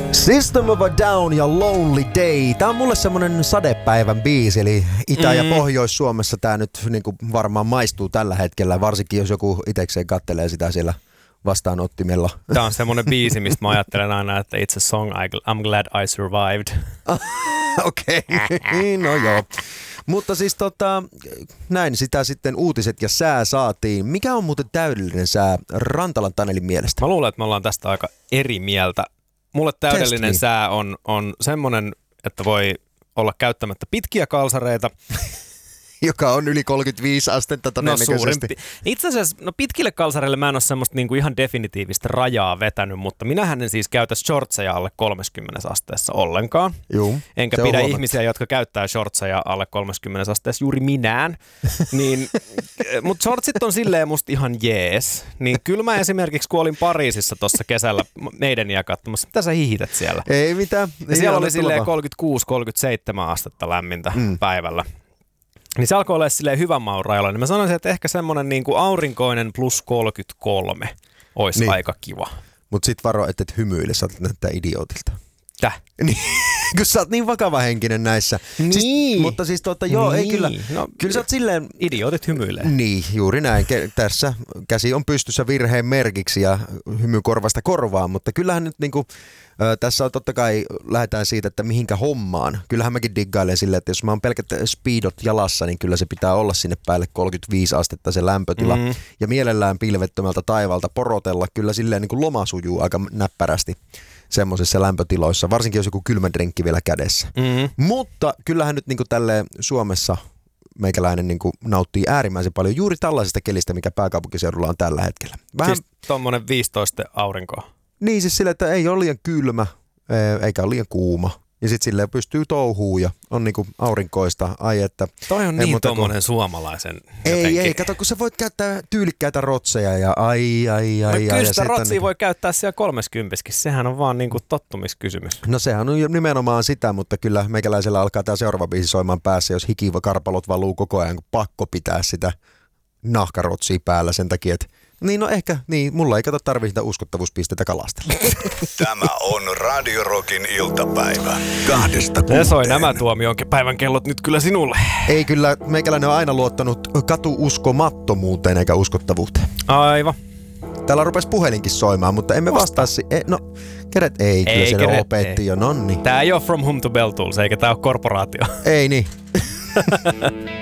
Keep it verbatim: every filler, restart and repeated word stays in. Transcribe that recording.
System of a Down ja Lonely Day. Tää on mulle semmonen sadepäivän biisi, eli Itä- ja Mm. Pohjois-Suomessa tää nyt niinku varmaan maistuu tällä hetkellä, varsinkin jos joku itekseen kattelee sitä siellä vastaanottimella. Tää on semmonen biisi, mistä mä ajattelen aina, että it's a song I, I'm glad I survived. Okei, okay. No joo. Mutta siis tota, näin sitä sitten uutiset ja sää saatiin. Mikä on muuten täydellinen sää Rantalan Tanelin mielestä? Mä luulen, että me ollaan tästä aika eri mieltä. Mulle täydellinen Test me. sää on, on semmonen, että voi olla käyttämättä pitkiä kalsareita. Joka on yli kolmekymmentäviisi astetta No todennäköisesti. suurempi. Itse asiassa no pitkille kalsareille mä en ole semmoista niinku ihan definitiivistä rajaa vetänyt, mutta minähän en siis käytä shortseja alle kolmekymmentä asteessa ollenkaan. Juu, Enkä se on pidä huomattu. ihmisiä, jotka käyttää shortseja alle kolmekymmentä asteessa juuri minään. Niin, mutta shortsit on silleen musta ihan jees. Niin kyllä mä esimerkiksi kun olin Pariisissa tuossa kesällä meidän iä katsomassa, mitä sä hihität siellä? Ei mitään. Ja siellä oli silleen kolmekymmentäkuusi kolmekymmentäseitsemän astetta lämmintä mm. päivällä. Niin se alkoi olla silleen hyvän maun rajalla. Niin mä sanoisin, että ehkä semmoinen niin kuin aurinkoinen plus kolmekymmentäkolme olisi niin. aika kiva. Mut sit varo, että et hymyile, sä oot näyttää idiootilta. Täh? Niin, kun sä oot niin vakavahenkinen näissä. Niin. Siis, mutta siis tuota, joo, niin. ei kyllä. No, kyllä sä oot silleen... Idiootit hymyilee. Niin, juuri näin. Ke- tässä käsi on pystyssä virheen merkiksi ja hymy korvasta korvaan, mutta kyllähän nyt niinku, ö, tässä on totta kai, lähdetään siitä, että mihinkä hommaan. Kyllähän mäkin diggailen silleen, että jos mä oon pelkät speedot jalassa, niin kyllä se pitää olla sinne päälle kolmekymmentäviisi astetta se lämpötila. Mm. Ja mielellään pilvettömältä taivalta porotella, kyllä silleen niinku loma sujuu aika näppärästi semmoisissa lämpötiloissa, varsinkin jos joku kylmä drinkki vielä kädessä. Mm. Mutta kyllähän nyt niinku tälleen Suomessa meikäläinen niinku nauttii äärimmäisen paljon juuri tällaisesta kelistä, mikä pääkaupunkiseudulla on tällä hetkellä. Vähän, Siis tommonen viisitoista aurinkoa. niin siis silleen, että ei ole liian kylmä, eikä ole liian kuuma. Ja sitten silleen pystyy touhuun ja on niinku aurinkoista. Ai että, Toi on ei niin muuta kuin- tommonen suomalaisen Ei, jotenkin. ei, kato, kun sä voit käyttää tyylikkäitä rotseja ja ai, ai, ai. No ai kyllä ja sitä sitten rotsia niinku- voi käyttää siellä kolmeskymppiskin. Sehän on vaan niinku tottumiskysymys. No sehän on nimenomaan sitä, mutta kyllä meikäläisellä alkaa tämä seuraava biisi soimaan päässä, jos hikikarpalot valuu koko ajan, kun pakko pitää sitä nahkarotsia päällä sen takia, että niin no ehkä, niin mulla ei kato tarvitse sitä uskottavuuspisteitä kalastella. Tämä on Radio Rockin iltapäivä. Kahdesta Se soi kuuteen. nämä tuomion päivän kellot nyt kyllä sinulle. Ei kyllä, meikäläinen on aina luottanut katuuskomattomuuteen eikä uskottavuuteen. Aivan. Täällä rupesi puhelinkin soimaan, mutta emme vastaa si- e, no, keret ei, kyllä Ei, se keret lopetti ei. jo, nonni. Tää ei ole From Whom to Bell Tools, eikä tää ole korporaatio. Ei niin.